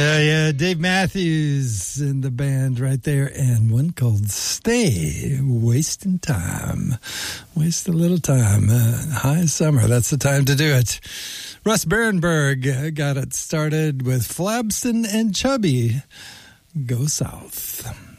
Yeah, Dave Matthews and the band right there, and one called Stay, Wasting Time. Waste a little time. High summer, that's the time to do it. Russ Berenberg got it started with Flabston and Chubby. Go South.